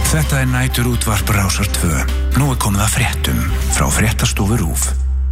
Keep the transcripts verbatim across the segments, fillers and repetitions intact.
Þetta er næturútvarp Rásar tvö. Nú er komið að fréttum frá Fréttastofu RÚV.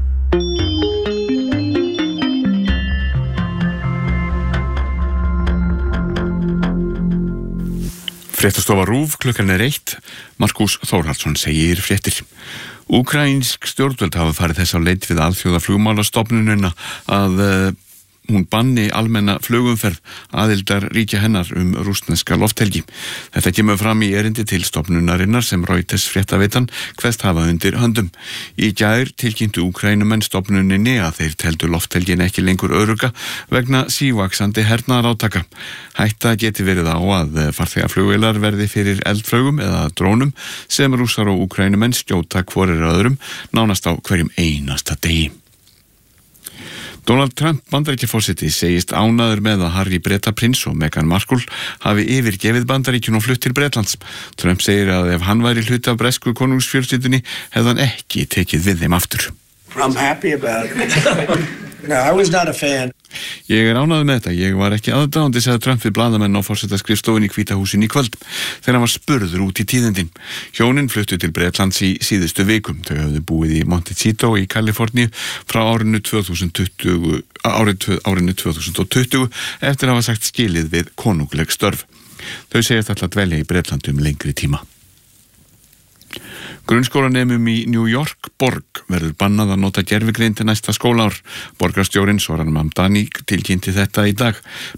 Fréttastofa RÚV, klukkan er eitt. Markús Þórhallsson segir fréttir. Úkraínsk stjórnvöld hafa farið þess á leit við alþjóða flugmálastofnunina að uh, hún banni almenna flugumferð aðildar ríkja hennar um rússneska lofthelgi. Þetta kemur fram í erindi til stofnunarinnar sem Reuters fréttaveitan kveðst hafa undir höndum. Í gær tilkynntu Úkraínumenn stofnuninni að þeir teldu lofthelgin ekki lengur örugga vegna sívaxandi hernaðarátaka. Hætta geti verið á að farþegaflugvélar verði fyrir eldflaugum eða drónum sem rússar og Úkraínumenn skjóta hvorir öðrum nánast á hverjum einasta degi. Donald Trump Bandaríkjaforseti segist ánægður með að Harry Bretaprins og Meghan Markle hafi yfirgefið Bandaríkin og flutt til Bretlands. Trump segir að ef hann væri hluti af bresku konungsfjölskyldunni hefði hann ekki tekið við þeim aftur. I'm happy about it. No, I was not a fan. Ég er ánægður með þetta. Ég var ekki aðdáandi, sagði Trump við blaðamenn á forsetaskrifstofunni í Hvíta húsinu í kvöld þegar hann var spurður út í tíðindin. Hjónin fluttu til Bretlands í síðustu vikum. Þau höfðu búið í Montecito í Kaliforníu frá árinu tvö þúsund tuttugu, árið, árinu tvö þúsund tuttugu eftir að hafa sagt skilið við konungleg störf. Þau segjast alltaf dvelja í Bretland um lengri tíma. Grunnskólanemum í New York borg verður bannað að nota gervigreind næsta skólaár. Borgarstjórinn Zoran Mamdani tilkynnti þetta í dag.